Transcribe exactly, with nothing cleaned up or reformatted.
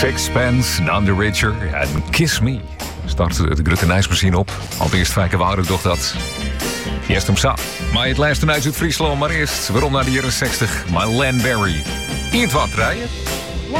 Sixpence, None the Richer en Kiss Me. Start de Grutte Nijsmachine op. Allereerst vijken wouden toch dat. Eerst hem samen. Maar het lijst uit Zuid-Friesland, maar eerst waarom naar de jaren zestig. Marlene Berry. In het wat rijden.